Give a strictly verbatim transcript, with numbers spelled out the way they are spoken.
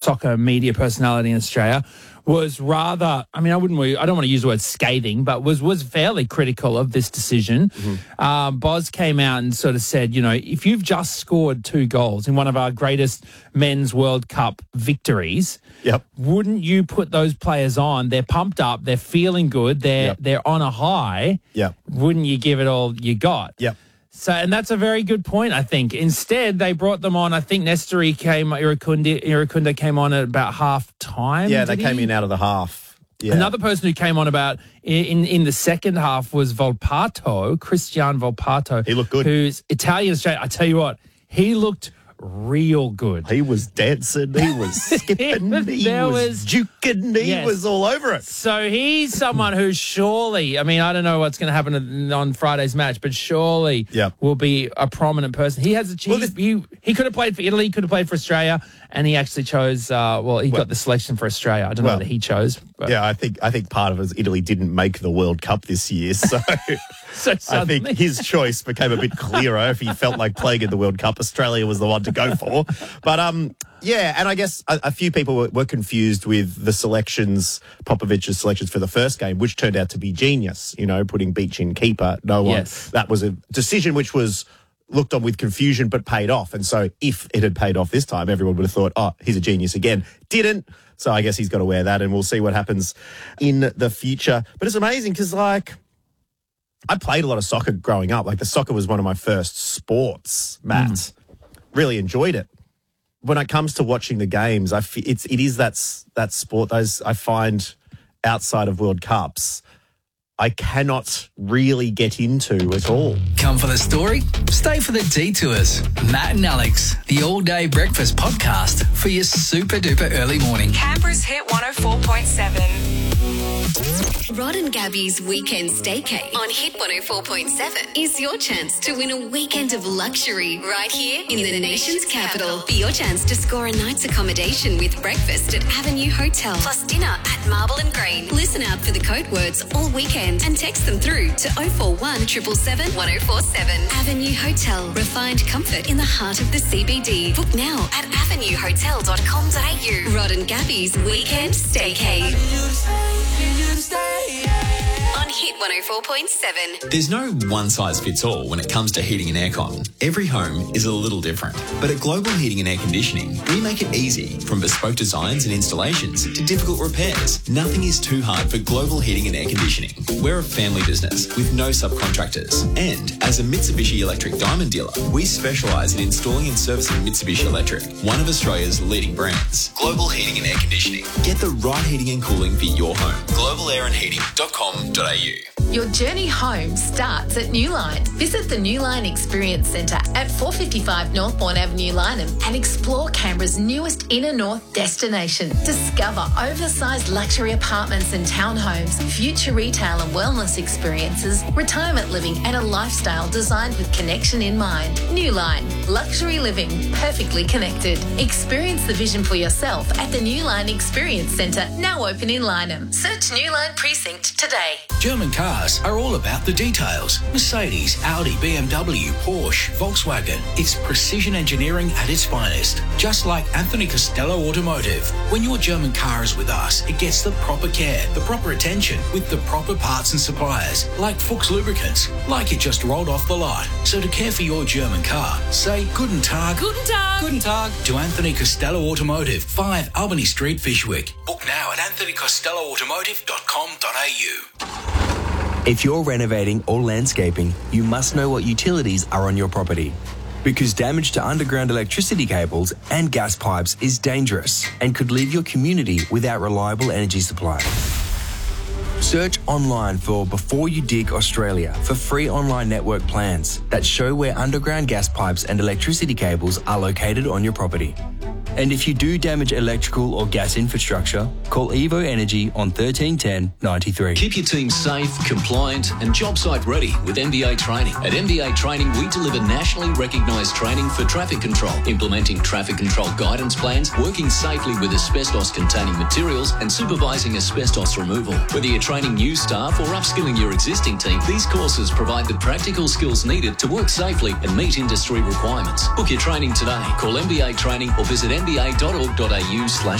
soccer media personality in Australia, was rather, I mean, I wouldn't, I don't want to use the word scathing, but was was fairly critical of this decision. Mm-hmm. Um, Boz came out and sort of said, you know, if you've just scored two goals in one of our greatest men's World Cup victories, yep. wouldn't you put those players on? They're pumped up, they're feeling good, they're yep. they're on a high. Yep. Wouldn't you give it all you got? Yep. So, and that's a very good point, I think. Instead, they brought them on. I think Nestori came, Irukunda, Irukunda came on at about half time. Yeah, they he? came in out of the half. Yeah. Another person who came on about in, in the second half was Volpato, Christian Volpato. He looked good. Who's Italian straight. I tell you what, he looked real good. He was dancing, he was skipping, he was, was juking, he yes. was all over it. So he's someone who surely, I mean, I don't know what's going to happen on Friday's match, but surely yep. will be a prominent person. He has a well, he, he, he could have played for Italy, could have played for Australia, and he actually chose, uh, well, he well, got the selection for Australia. I don't well, know whether he chose. But. Yeah, I think I think part of it is Italy didn't make the World Cup this year, so, so I think his choice became a bit clearer if he felt like playing in the World Cup. Australia was the one to go for. But, um, yeah, and I guess a, a few people were, were confused with the selections, Popovic's selections for the first game, which turned out to be genius, you know, putting Beach in keeper. No one. Yes. That was a decision which was looked on with confusion but paid off. And so if it had paid off this time, everyone would have thought, oh, he's a genius again. Didn't. So I guess he's got to wear that, and we'll see what happens in the future. But it's amazing because, like, I played a lot of soccer growing up. Like, the soccer was one of my first sports, Matt. Mm. Really enjoyed it. When it comes to watching the games, I f- it's it is that that sport. Those I find outside of World Cups, I cannot really get into at all. Come for the story, stay for the detours. Matt and Alex, the all-day breakfast podcast for your super-duper early morning. Canberra's Hit one oh four point seven. Rod and Gabby's Weekend Staycay on Hit one oh four point seven is your chance to win a weekend of luxury right here in the nation's capital. For your chance to score a night's accommodation with breakfast at Avenue Hotel plus dinner at Marble and Green. Listen out for the code words all weekend and text them through to oh four one, seven seven seven, one oh four seven. Avenue Hotel, refined comfort in the heart of the C B D. Book now at avenue hotel dot com dot a u. Rod and Gabby's Weekend Staycay. On Hit one oh four point seven. There's no one-size-fits-all when it comes to heating and aircon. Every home is a little different. But at Global Heating and Air Conditioning, we make it easy. From bespoke designs and installations to difficult repairs, nothing is too hard for Global Heating and Air Conditioning. We're a family business with no subcontractors. And as a Mitsubishi Electric Diamond dealer, we specialise in installing and servicing Mitsubishi Electric, one of Australia's leading brands. Global Heating and Air Conditioning. Get the right heating and cooling for your home. global air and heating dot com dot a u. Your journey home starts at Newline. Visit the Newline Experience Centre at four fifty-five Northbourne Avenue, Lynham, and explore Canberra's newest inner north destination. Discover oversized luxury apartments and townhomes, future retail and wellness experiences, retirement living, and a lifestyle designed with connection in mind. Newline, luxury living, perfectly connected. Experience the vision for yourself at the Newline Experience Centre, now open in Lynham. Search Newline Precinct today. German cars are all about the details. Mercedes, Audi, B M W, Porsche, Volkswagen. It's precision engineering at its finest. Just like Anthony Costello Automotive. When your German car is with us, it gets the proper care, the proper attention, with the proper parts and suppliers, like Fuchs Lubricants, like it just rolled off the lot. So to care for your German car, say Guten Tag. Guten Tag. Guten Tag to Anthony Costello Automotive, five Albany Street, Fishwick. Book now at anthony costello automotive dot com dot a u. If you're renovating or landscaping, you must know what utilities are on your property. Because damage to underground electricity cables and gas pipes is dangerous and could leave your community without reliable energy supply. Search online for Before You Dig Australia for free online network plans that show where underground gas pipes and electricity cables are located on your property. And if you do damage electrical or gas infrastructure, call Evo Energy on thirteen ten ninety-three. Keep your team safe, compliant and job site ready with M B A Training. At M B A Training, we deliver nationally recognised training for traffic control, implementing traffic control guidance plans, working safely with asbestos-containing materials and supervising asbestos removal. Whether you're training new staff or upskilling your existing team, these courses provide the practical skills needed to work safely and meet industry requirements. Book your training today. Call M B A Training or visit m b a dot org dot a u slash